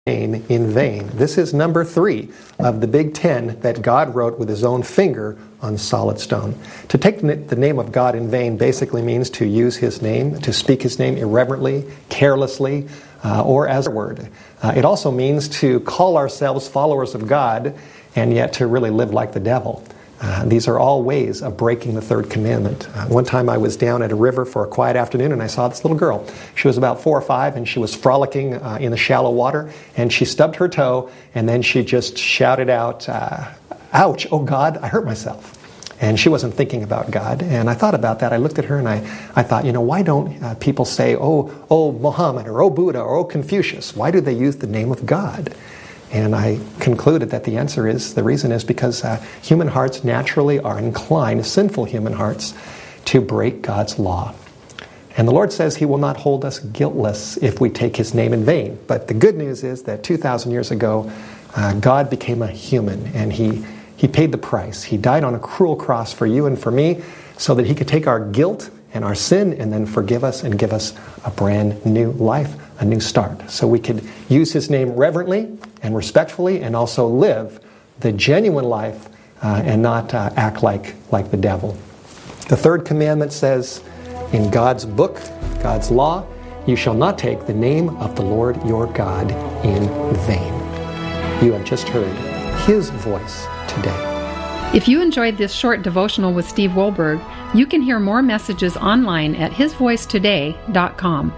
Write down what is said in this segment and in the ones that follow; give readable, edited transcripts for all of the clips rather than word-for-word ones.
name in vain. This is number 3 of the Big 10 that God wrote with his own finger on solid stone. To take the name of God in vain basically means to use his name, to speak his name irreverently, carelessly, or as a word. It also means to call ourselves followers of God and yet to really live like the devil. These are all ways of breaking the third commandment. One time I was down at a river for a quiet afternoon and I saw this little girl. She was about 4 or 5 and she was frolicking in the shallow water, and she stubbed her toe and then she just shouted out, "Ouch, oh God, I hurt myself." And she wasn't thinking about God. And I thought about that. I looked at her and I thought, why don't people say, oh Muhammad, or oh Buddha, or oh Confucius? Why do they use the name of God? And I concluded that the reason is because human hearts naturally are inclined, sinful human hearts, to break God's law. And the Lord says he will not hold us guiltless if we take his name in vain. But the good news is that 2,000 years ago, God became a human, and he paid the price. He died on a cruel cross for you and for me so that he could take our guilt and our sin and then forgive us and give us a brand new life, a new start. So we could use his name reverently and respectfully and also live the genuine life and not act like the devil. The third commandment says in God's book, God's law, you shall not take the name of the Lord your God in vain. You have just heard his voice today. If you enjoyed this short devotional with Steve Wohlberg, you can hear more messages online at hisvoicetoday.com.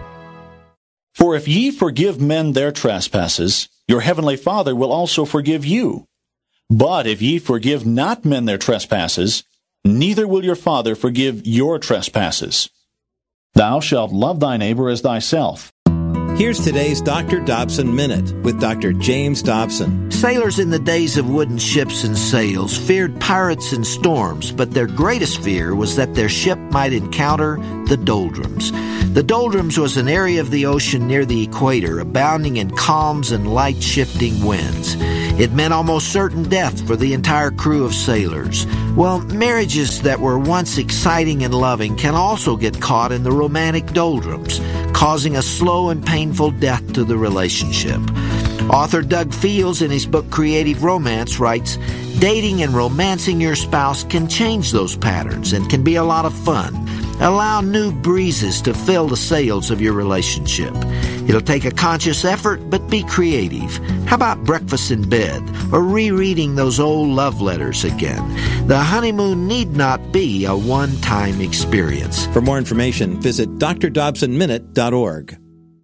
For if ye forgive men their trespasses, your heavenly Father will also forgive you. But if ye forgive not men their trespasses, neither will your Father forgive your trespasses. Thou shalt love thy neighbor as thyself. Here's today's Dr. Dobson Minute with Dr. James Dobson. Sailors in the days of wooden ships and sails feared pirates and storms, but their greatest fear was that their ship might encounter the doldrums. The doldrums was an area of the ocean near the equator, abounding in calms and light-shifting winds. It meant almost certain death for the entire crew of sailors. Well, marriages that were once exciting and loving can also get caught in the romantic doldrums, causing a slow and painful death to the relationship. Author Doug Fields, in his book Creative Romance, writes, dating and romancing your spouse can change those patterns and can be a lot of fun. Allow new breezes to fill the sails of your relationship. It'll take a conscious effort, but be creative. How about breakfast in bed or rereading those old love letters again? The honeymoon need not be a one-time experience. For more information, visit drdobsonminute.org.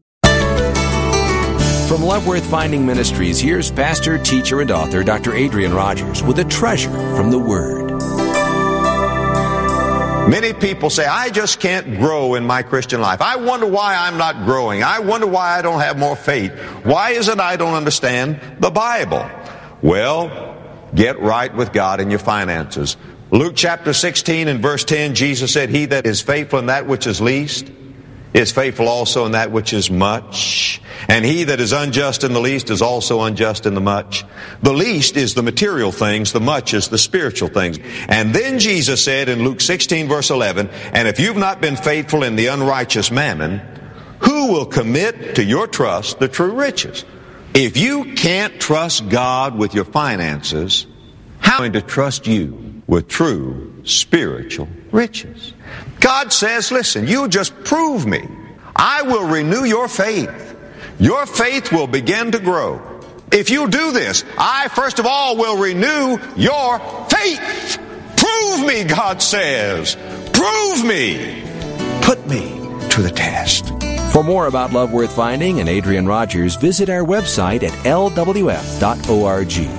From Love Worth Finding Ministries, here's pastor, teacher, and author Dr. Adrian Rogers with a treasure from the Word. Many people say, I just can't grow in my Christian life. I wonder why I'm not growing. I wonder why I don't have more faith. Why is it I don't understand the Bible? Well, get right with God in your finances. Luke chapter 16 and verse 10, Jesus said, he that is faithful in that which is least is faithful also in that which is much. And he that is unjust in the least is also unjust in the much. The least is the material things, the much is the spiritual things. And then Jesus said in Luke 16 verse 11, and if you've not been faithful in the unrighteous mammon, who will commit to your trust the true riches? If you can't trust God with your finances, how are you going to trust you with true spiritual riches? God says, listen, you just prove me. I will renew your faith. Your faith will begin to grow. If you do this, I first of all will renew your faith. Prove me, God says. Prove me. Put me to the test. For more about Love Worth Finding and Adrian Rogers, visit our website at lwf.org.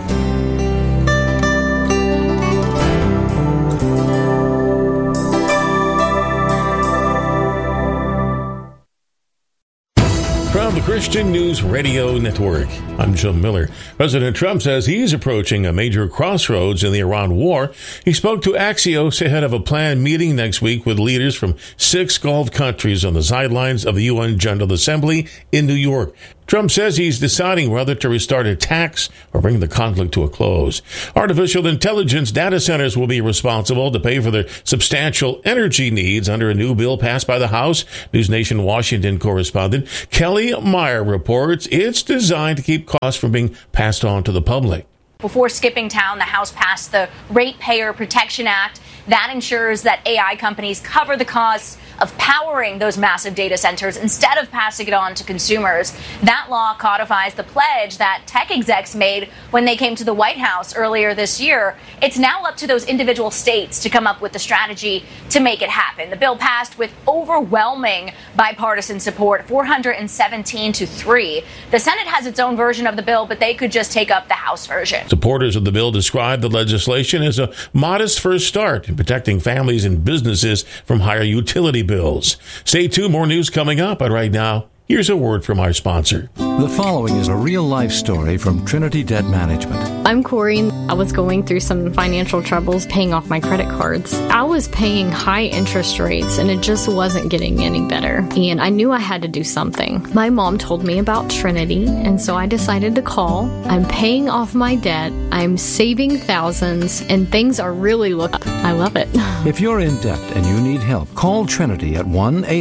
From the Christian News Radio Network, I'm Jim Miller. President Trump says he's approaching a major crossroads in the Iran war. He spoke to Axios ahead of a planned meeting next week with leaders from 6 Gulf countries on the sidelines of the UN General Assembly in New York. Trump says he's deciding whether to restart a tax or bring the conflict to a close. Artificial intelligence data centers will be responsible to pay for their substantial energy needs under a new bill passed by the House. NewsNation Washington correspondent Kelly Meyer reports it's designed to keep costs from being passed on to the public. Before skipping town, the House passed the Ratepayer Protection Act. That ensures that AI companies cover the costs of powering those massive data centers instead of passing it on to consumers. That law codifies the pledge that tech execs made when they came to the White House earlier this year. It's now up to those individual states to come up with the strategy to make it happen. The bill passed with overwhelming bipartisan support, 417-3. The Senate has its own version of the bill, but they could just take up the House version. Supporters of the bill described the legislation as a modest first start in protecting families and businesses from higher utility bills. Stay tuned, more news coming up, but right now, here's a word from our sponsor. The following is a real-life story from Trinity Debt Management. I'm Corey. I was going through some financial troubles paying off my credit cards. I was paying high interest rates, and it just wasn't getting any better. And I knew I had to do something. My mom told me about Trinity, and so I decided to call. I'm paying off my debt. I'm saving thousands, and things are really looking up. I love it. If you're in debt and you need help, call Trinity at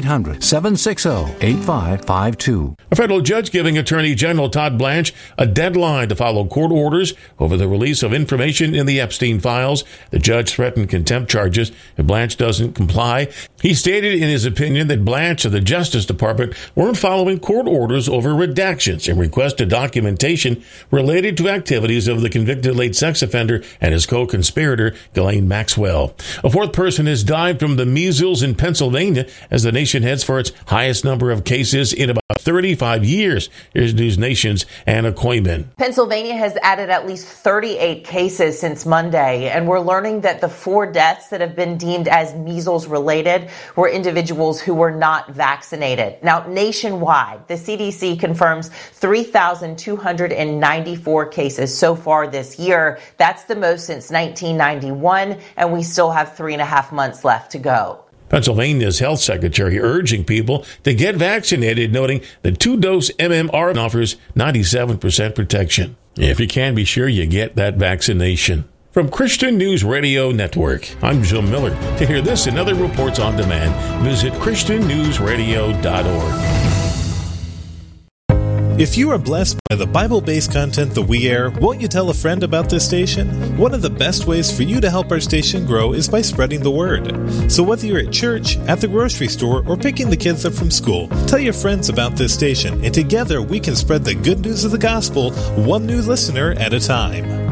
1-800-760-8552. A federal judge giving Attorney General Todd Blanche a deadline to follow court orders over the release of information in the Epstein files. The judge threatened contempt charges if Blanche doesn't comply. He stated in his opinion that Blanche of the Justice Department weren't following court orders over redactions and requested documentation related to activities of the convicted late sex offender and his co-conspirator, Ghislaine Maxwell. A fourth person has died from the measles in Pennsylvania as the nation heads for its highest number of cases in about 35 years. Here's NewsNation's Anna Koyman. Pennsylvania has added at least 38 cases since Monday, and we're learning that the 4 deaths that have been deemed as measles-related were individuals who were not vaccinated. Now, nationwide, the CDC confirms 3,294 cases so far this year. That's the most since 1991, and we still have 3.5 months left to go. Pennsylvania's health secretary urging people to get vaccinated, noting the 2-dose MMR offers 97% protection. If you can, be sure you get that vaccination. From Christian News Radio Network, I'm Jim Miller. To hear this and other reports on demand, visit ChristianNewsRadio.org. If you are blessed by the Bible-based content that we air, won't you tell a friend about this station? One of the best ways for you to help our station grow is by spreading the word. So whether you're at church, at the grocery store, or picking the kids up from school, tell your friends about this station, and together we can spread the good news of the gospel, one new listener at a time.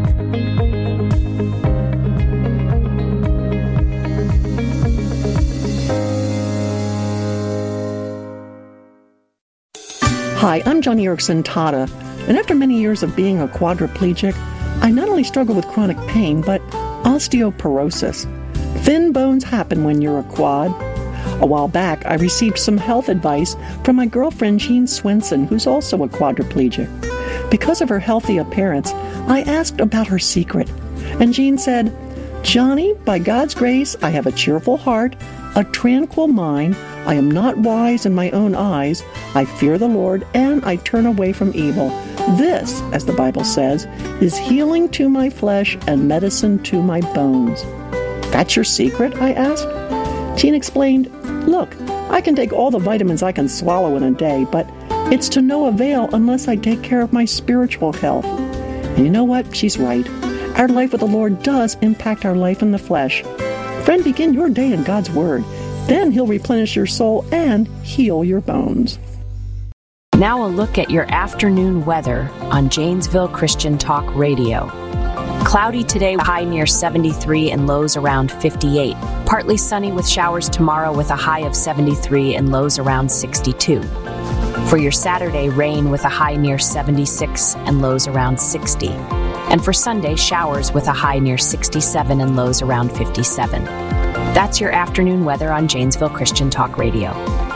Hi, I'm Joni Eareckson Tada, and after many years of being a quadriplegic, I not only struggle with chronic pain, but osteoporosis. Thin bones happen when you're a quad. A while back, I received some health advice from my girlfriend Jean Swenson, who's also a quadriplegic. Because of her healthy appearance, I asked about her secret, and Jean said, "Johnny, by God's grace, I have a cheerful heart, a tranquil mind, I am not wise in my own eyes, I fear the Lord, and I turn away from evil. This, as the Bible says, is healing to my flesh and medicine to my bones." "That's your secret?" I asked. Jean explained, "Look, I can take all the vitamins I can swallow in a day, but it's to no avail unless I take care of my spiritual health." And you know what? She's right. Our life with the Lord does impact our life in the flesh. Friend, begin your day in God's Word. Then He'll replenish your soul and heal your bones. Now a look at your afternoon weather on Janesville Christian Talk Radio. Cloudy today, high near 73 and lows around 58. Partly sunny with showers tomorrow with a high of 73 and lows around 62. For your Saturday, rain with a high near 76 and lows around 60. And for Sunday, showers with a high near 67 and lows around 57. That's your afternoon weather on Janesville Christian Talk Radio.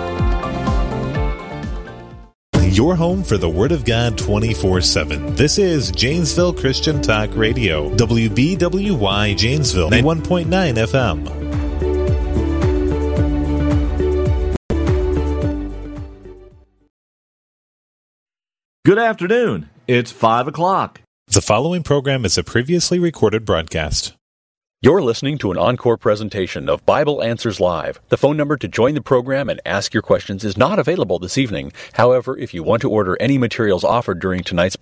Your home for the Word of God 24/7. This is Janesville Christian Talk Radio. WBWY Janesville, 91.9 FM. Good afternoon. It's 5 o'clock. The following program is a previously recorded broadcast. You're listening to an encore presentation of Bible Answers Live. The phone number to join the program and ask your questions is not available this evening. However, if you want to order any materials offered during tonight's